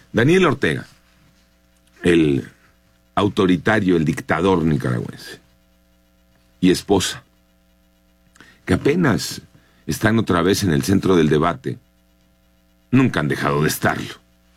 Daniel Ortega, el autoritario, el dictador nicaragüense, y esposa, que apenas están otra vez en el centro del debate, nunca han dejado de estarlo,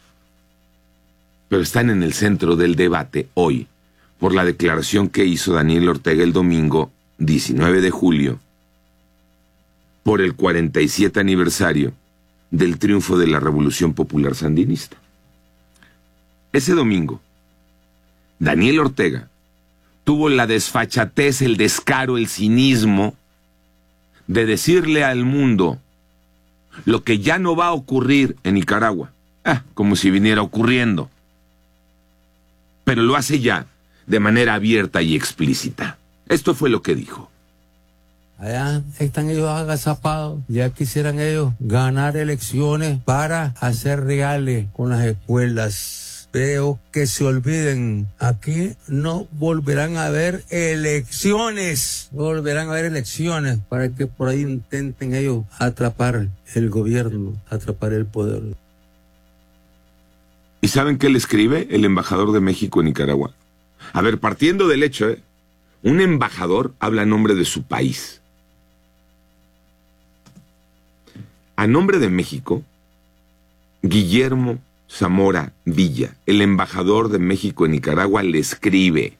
pero están en el centro del debate hoy por la declaración que hizo Daniel Ortega el domingo 19 de julio por el 47 aniversario del triunfo de la Revolución Popular Sandinista. Ese domingo, Daniel Ortega tuvo la desfachatez, el descaro, el cinismo de decirle al mundo lo que ya no va a ocurrir en Nicaragua, como si viniera ocurriendo, pero lo hace ya de manera abierta y explícita. Esto fue lo que dijo. Allá están ellos agazapados, ya quisieran ellos ganar elecciones para hacer reales con las escuelas. Pero que se olviden, aquí no volverán a haber elecciones, no volverán a haber elecciones para que por ahí intenten ellos atrapar el gobierno, atrapar el poder. ¿Y saben qué le escribe el embajador de México en Nicaragua? A ver, partiendo del hecho, un embajador habla a nombre de su país. A nombre de México, Guillermo Zamora Villa, el embajador de México en Nicaragua, le escribe: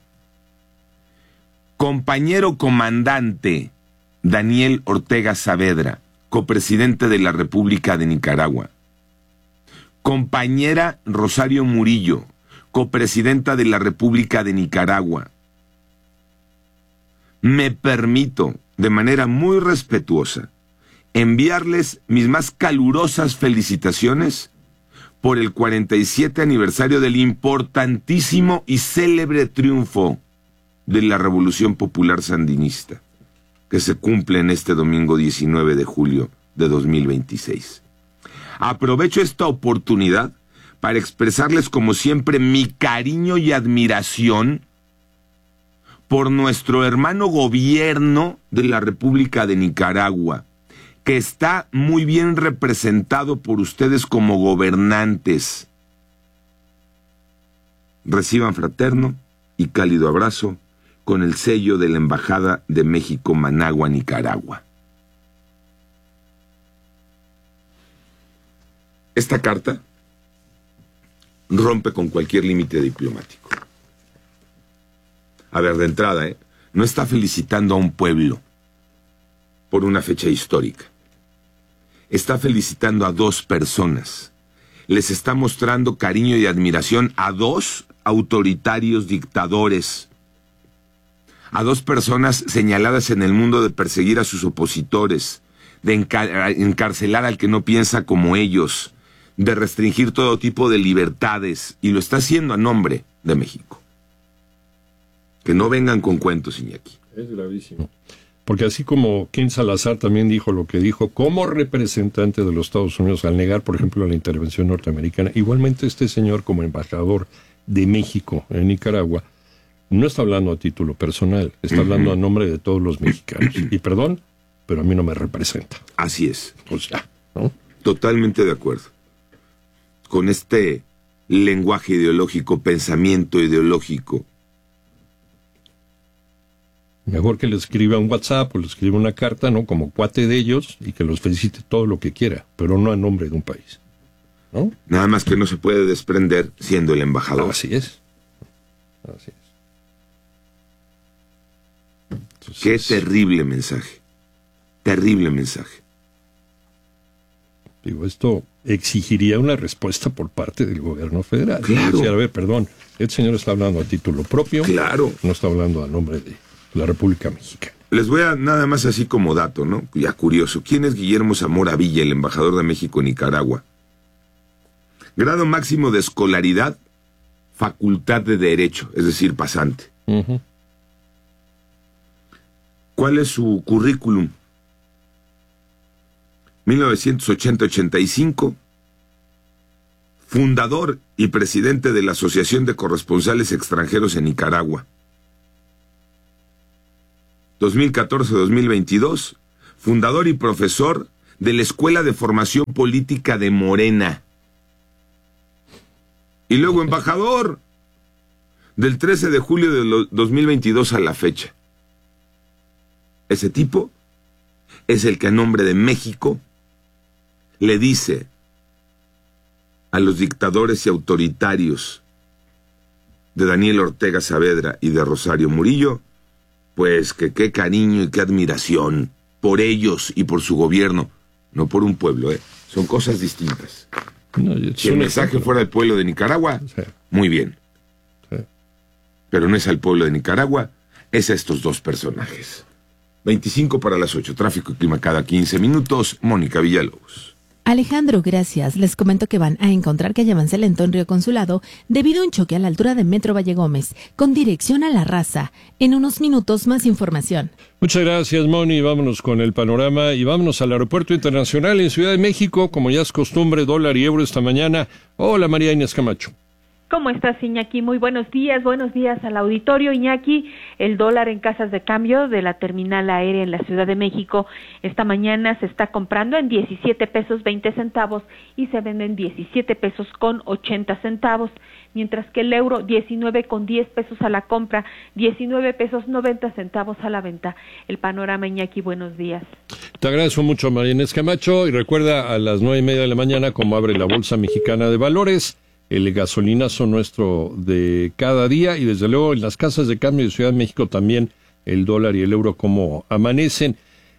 compañero comandante Daniel Ortega Saavedra, copresidente de la República de Nicaragua. Compañera Rosario Murillo, copresidenta de la República de Nicaragua. Me permito, de manera muy respetuosa, enviarles mis más calurosas felicitaciones por el 47 aniversario del importantísimo y célebre triunfo de la Revolución Popular Sandinista, que se cumple en este domingo 19 de julio de 2026. Aprovecho esta oportunidad para expresarles como siempre mi cariño y admiración por nuestro hermano gobierno de la República de Nicaragua, que está muy bien representado por ustedes como gobernantes. Reciban fraterno y cálido abrazo con el sello de la Embajada de México, Managua, Nicaragua. Esta carta rompe con cualquier límite diplomático. A ver, de entrada, no está felicitando a un pueblo por una fecha histórica. Está felicitando a dos personas. Les está mostrando cariño y admiración a dos autoritarios dictadores, a dos personas señaladas en el mundo de perseguir a sus opositores, de encarcelar al que no piensa como ellos, de restringir todo tipo de libertades, y lo está haciendo a nombre de México. Que no vengan con cuentos, Iñaki. Es gravísimo. Porque así como Ken Salazar también dijo lo que dijo como representante de los Estados Unidos al negar, por ejemplo, la intervención norteamericana, igualmente este señor como embajador de México en Nicaragua no está hablando a título personal, está hablando a nombre de todos los mexicanos. Y perdón, pero a mí no me representa. Así es. Pues ya, ¿no? Totalmente de acuerdo. Con este lenguaje ideológico, pensamiento ideológico. Mejor que le escriba un WhatsApp o le escriba una carta, ¿no? Como cuate de ellos, y que los felicite todo lo que quiera, pero no a nombre de un país, ¿no? Nada más que no se puede desprender siendo el embajador. Así es. Así es. Entonces, qué terrible mensaje. Terrible mensaje. Digo, esto exigiría una respuesta por parte del gobierno federal. Claro. Decir, a ver, perdón, el señor está hablando a título propio. Claro. No está hablando a nombre de la República Mexicana. Les voy a nada más así como dato, ¿no? Ya curioso. ¿Quién es Guillermo Zamora Villa, el embajador de México en Nicaragua? Grado máximo de escolaridad, facultad de Derecho, es decir, pasante. Uh-huh. ¿Cuál es su currículum? 1980-85, fundador y presidente de la Asociación de Corresponsales Extranjeros en Nicaragua. 2014-2022, fundador y profesor de la Escuela de Formación Política de Morena. Y luego, embajador, del 13 de julio de 2022 a la fecha. Ese tipo es el que a nombre de México le dice a los dictadores y autoritarios de Daniel Ortega Saavedra y de Rosario Murillo, pues que qué cariño y qué admiración por ellos y por su gobierno, no por un pueblo, son cosas distintas. No, si el mensaje fuera al pueblo de Nicaragua, sí, muy bien. Sí. Pero no es al pueblo de Nicaragua, es a estos dos personajes. 25 para las 8, tráfico y clima cada 15 minutos, Mónica Villalobos. Alejandro, gracias. Les comento que van a encontrar que avance lento en Río Consulado debido a un choque a la altura de Metro Valle Gómez, con dirección a La Raza. En unos minutos, más información. Muchas gracias, Moni. Vámonos con el panorama y vámonos al Aeropuerto Internacional en Ciudad de México, como ya es costumbre, dólar y euro esta mañana. Hola, María Inés Camacho. ¿Cómo estás, Iñaki? Muy buenos días al auditorio. Iñaki, el dólar en casas de cambio de la terminal aérea en la Ciudad de México esta mañana se está comprando en 17 pesos 20 centavos y se vende en 17 pesos con 80 centavos, mientras que el euro 19 con 10 pesos a la compra, 19 pesos 90 centavos a la venta. El panorama, Iñaki, buenos días. Te agradezco mucho, María Inés Camacho, y recuerda a las 9:30 de la mañana cómo abre la Bolsa Mexicana de Valores, el gasolinazo nuestro de cada día, y desde luego en las casas de cambio de Ciudad de México también el dólar y el euro como amanecen.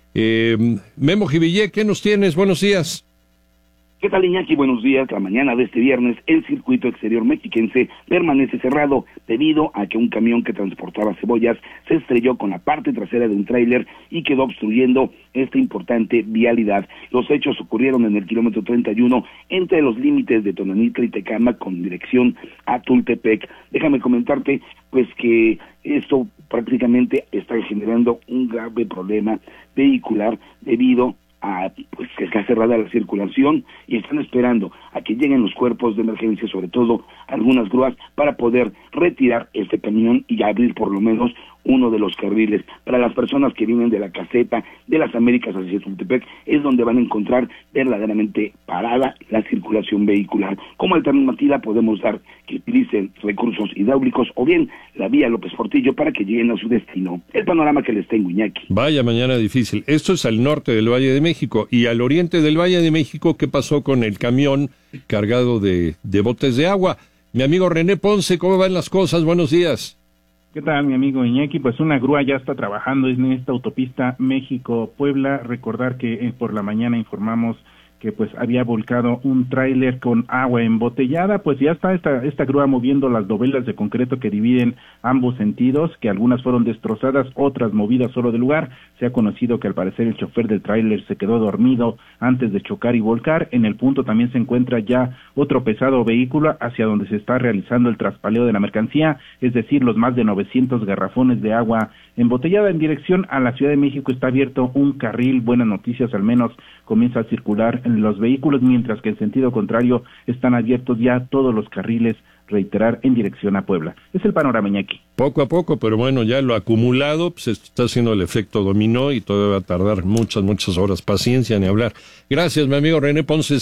Memo Jivillé, ¿qué nos tienes? Buenos días. ¿Qué tal, Iñaki? Buenos días. La mañana de este viernes, el circuito exterior mexiquense permanece cerrado debido a que un camión que transportaba cebollas se estrelló con la parte trasera de un tráiler y quedó obstruyendo esta importante vialidad. Los hechos ocurrieron en el kilómetro 31 entre los límites de Tonanitla y Tecámac con dirección a Tultepec. Déjame comentarte, pues, que esto prácticamente está generando un grave problema vehicular debido a pues que está cerrada la circulación y están esperando a que lleguen los cuerpos de emergencia, sobre todo algunas grúas, para poder retirar este camión y abrir por lo menos uno de los carriles. Para las personas que vienen de la caseta de las Américas hacia Tultepec, es donde van a encontrar verdaderamente parada la circulación vehicular. Como alternativa podemos dar que utilicen recursos hidráulicos o bien la vía López Portillo para que lleguen a su destino. El panorama que les tengo, Iñaki. Vaya mañana difícil. Esto es al norte del Valle de México. Y al oriente del Valle de México, ¿qué pasó con el camión cargado de botes de agua? Mi amigo René Ponce, ¿cómo van las cosas? Buenos días. ¿Qué tal, mi amigo Iñaki? Pues una grúa ya está trabajando en esta autopista México-Puebla. Recordar que por la mañana informamos que pues había volcado un tráiler con agua embotellada, pues ya está esta grúa moviendo las dovelas de concreto que dividen ambos sentidos, que algunas fueron destrozadas, otras movidas solo del lugar. Se ha conocido que al parecer el chofer del tráiler se quedó dormido antes de chocar y volcar. En el punto también se encuentra ya otro pesado vehículo hacia donde se está realizando el traspaleo de la mercancía, es decir, los más de 900 garrafones de agua embotellada en dirección a la Ciudad de México. Está abierto un carril, buenas noticias, al menos comienza a circular en los vehículos, mientras que en sentido contrario están abiertos ya todos los carriles, reiterar, en dirección a Puebla. Es el panorama, Iñaki. Poco a poco, pero bueno, ya lo acumulado, pues está haciendo el efecto dominó y todavía va a tardar muchas horas. Paciencia, ni hablar. Gracias, mi amigo René Ponce,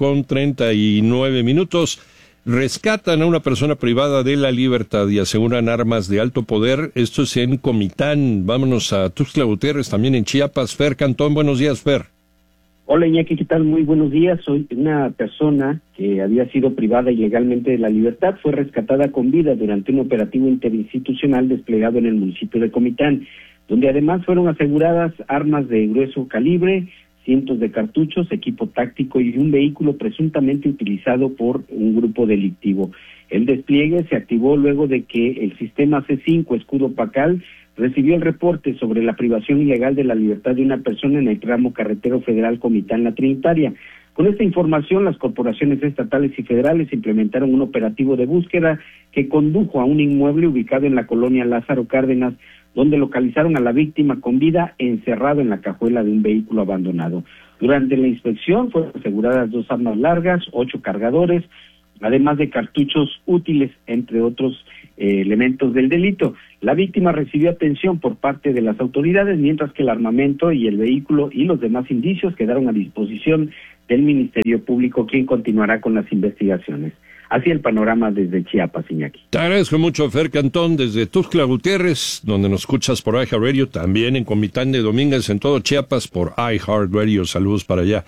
7:39. Rescatan a una persona privada de la libertad y aseguran armas de alto poder. Esto es en Comitán. Vámonos a Tuxtla Gutiérrez, también en Chiapas. Fer Cantón, buenos días, Fer. Hola, Iñaki, ¿qué tal? Muy buenos días. Soy una persona que había sido privada ilegalmente de la libertad. Fue rescatada con vida durante un operativo interinstitucional desplegado en el municipio de Comitán, donde además fueron aseguradas armas de grueso calibre, cientos de cartuchos, equipo táctico y un vehículo presuntamente utilizado por un grupo delictivo. El despliegue se activó luego de que el sistema C5 Escudo Pacal recibió el reporte sobre la privación ilegal de la libertad de una persona en el tramo carretero federal Comitán-La Trinitaria. Con esta información, las corporaciones estatales y federales implementaron un operativo de búsqueda que condujo a un inmueble ubicado en la colonia Lázaro Cárdenas, donde localizaron a la víctima con vida encerrado en la cajuela de un vehículo abandonado. Durante la inspección fueron aseguradas 2 armas largas, 8 cargadores, además de cartuchos útiles, entre otros elementos del delito. La víctima recibió atención por parte de las autoridades, mientras que el armamento y el vehículo y los demás indicios quedaron a disposición del Ministerio Público, quien continuará con las investigaciones. Así el panorama desde Chiapas, Iñaki. Te agradezco mucho, Fer Cantón, desde Tuxtla Gutiérrez, donde nos escuchas por iHeartRadio, también en Comitán de Domínguez, en todo Chiapas, por iHeartRadio. Saludos para allá.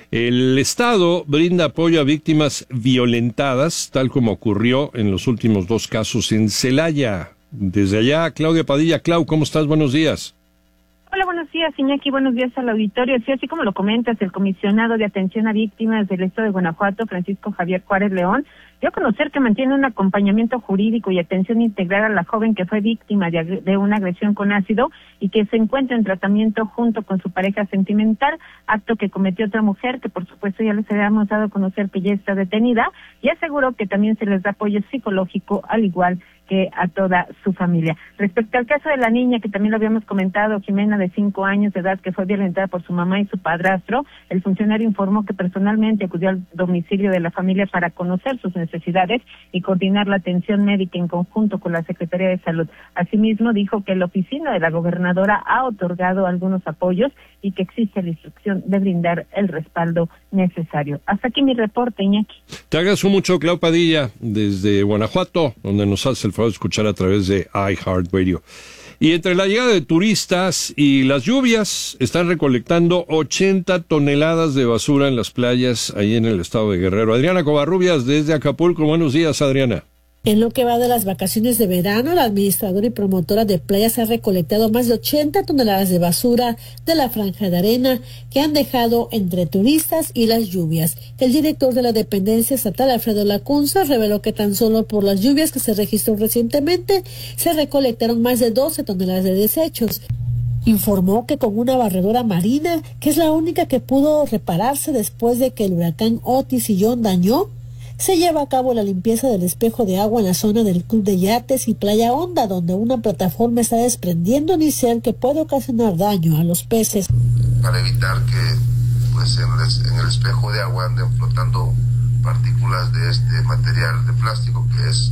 El Estado brinda apoyo a víctimas violentadas, tal como ocurrió en los últimos 2 casos en Celaya. Desde allá, Claudia Padilla. Clau, ¿cómo estás? Buenos días. Hola, buenos días, Iñaki. Buenos días al auditorio. Sí, así como lo comentas, el comisionado de atención a víctimas del Estado de Guanajuato, Francisco Javier Juárez León, dio a conocer que mantiene un acompañamiento jurídico y atención integral a la joven que fue víctima de una agresión con ácido y que se encuentra en tratamiento junto con su pareja sentimental, acto que cometió otra mujer, que por supuesto ya les habíamos dado a conocer que ya está detenida, y aseguró que también se les da apoyo psicológico, al igual que a toda su familia. Respecto al caso de la niña, que también lo habíamos comentado, Jimena, de 5 años de edad, que fue violentada por su mamá y su padrastro, el funcionario informó que personalmente acudió al domicilio de la familia para conocer sus necesidades y coordinar la atención médica en conjunto con la Secretaría de Salud. Asimismo, dijo que la oficina de la gobernadora ha otorgado algunos apoyos y que existe la instrucción de brindar el respaldo necesario. Hasta aquí mi reporte, Iñaki. Te agradezco mucho, Clau Padilla, desde Guanajuato, donde nos hace el favor de escuchar a través de iHeartRadio. Y entre la llegada de turistas y las lluvias, están recolectando 80 toneladas de basura en las playas ahí en el estado de Guerrero. Adriana Covarrubias, desde Acapulco. Buenos días, Adriana. En lo que va de las vacaciones de verano, la administradora y promotora de playas ha recolectado más de 80 toneladas de basura de la franja de arena que han dejado entre turistas y las lluvias. El director de la dependencia estatal, Alfredo Lacunza, reveló que tan solo por las lluvias que se registró recientemente se recolectaron más de 12 toneladas de desechos. Informó que con una barredora marina, que es la única que pudo repararse después de que el huracán Otis y John dañó, se lleva a cabo la limpieza del espejo de agua en la zona del Club de Yates y Playa Honda, donde una plataforma está desprendiendo unicel que puede ocasionar daño a los peces. Para evitar que pues en el espejo de agua anden flotando partículas de este material de plástico que es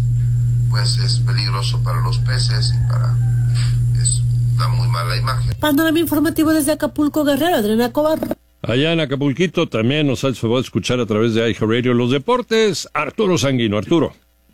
peligroso para los peces y da muy mala imagen. Panorama informativo desde Acapulco, Guerrero, Adriana Covarrubias. Allá en Acapulquito también nos hace el favor de escuchar a través de iHeartRadio los deportes. Arturo Sanguino. Arturo.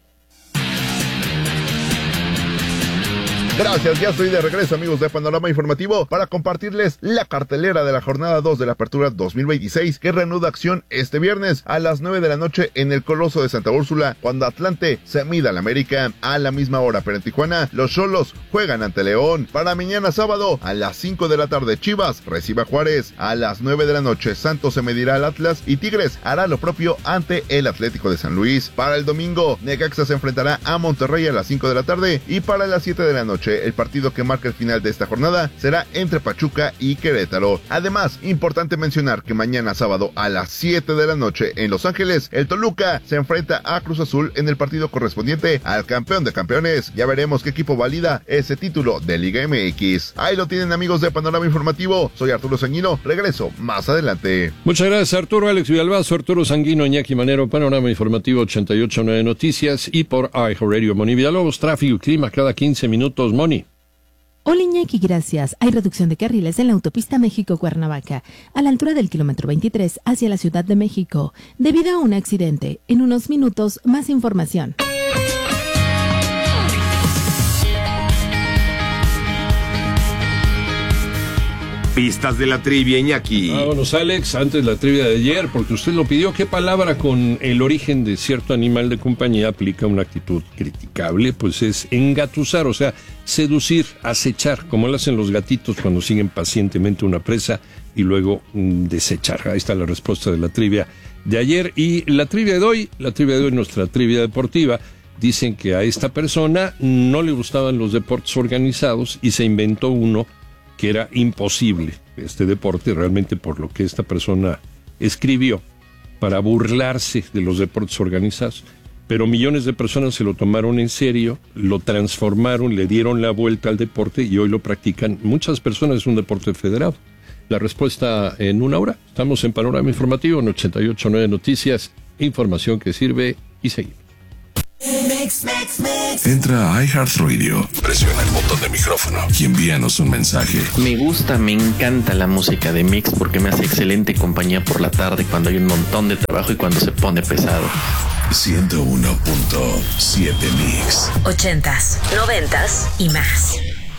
Gracias, ya estoy de regreso, amigos de Panorama Informativo, para compartirles la cartelera de la jornada 2 de la Apertura 2026, que reanuda acción este viernes a las 9 de la noche en el Coloso de Santa Úrsula, cuando Atlante se mida al América a la misma hora. Pero en Tijuana, los Xolos juegan ante León. Para mañana sábado, a las 5 de la tarde, Chivas recibe a Juárez. A las 9 de la noche, Santos se medirá al Atlas y Tigres hará lo propio ante el Atlético de San Luis. Para el domingo, Necaxa se enfrentará a Monterrey a las 5 de la tarde, y para las 7 de la noche, el partido que marca el final de esta jornada será entre Pachuca y Querétaro. Además, importante mencionar que mañana sábado a las 7 de la noche en Los Ángeles, el Toluca se enfrenta a Cruz Azul en el partido correspondiente al campeón de campeones. Ya veremos qué equipo valida ese título de Liga MX. Ahí lo tienen, amigos de Panorama Informativo. Soy Arturo Sanguino, regreso más adelante. Muchas gracias, Arturo. Alex Villalbazo, Arturo Sanguino, Iñaki Manero, Panorama Informativo 88.9 Noticias y por iHeartRadio. Moni Villalobos, tráfico y clima cada 15 minutos. Moni. Hola, Iñaki, gracias. Hay reducción de carriles en la autopista México-Cuernavaca, a la altura del kilómetro 23 hacia la Ciudad de México, debido a un accidente. En unos minutos, más información. Pistas de la trivia, Iñaki. Vámonos, Alex, antes la trivia de ayer, porque usted lo pidió. ¿Qué palabra con el origen de cierto animal de compañía aplica una actitud criticable? Pues es engatusar, o sea, seducir, acechar, como lo hacen los gatitos cuando siguen pacientemente una presa y luego desechar. Ahí está la respuesta de la trivia de ayer. Y la trivia de hoy, nuestra trivia deportiva, dicen que a esta persona no le gustaban los deportes organizados y se inventó uno que era imposible, este deporte, realmente por lo que esta persona escribió, para burlarse de los deportes organizados. Pero millones de personas se lo tomaron en serio, lo transformaron, le dieron la vuelta al deporte y hoy lo practican muchas personas. Es un deporte federado. La respuesta en una hora. Estamos en Panorama Informativo en 88.9 Noticias, información que sirve y seguimos. Entra a iHeartRadio, presiona el botón de micrófono y envíanos un mensaje. Me encanta la música de Mix porque me hace excelente compañía por la tarde cuando hay un montón de trabajo y cuando se pone pesado. 101.7 Mix. 80s, 90s y más.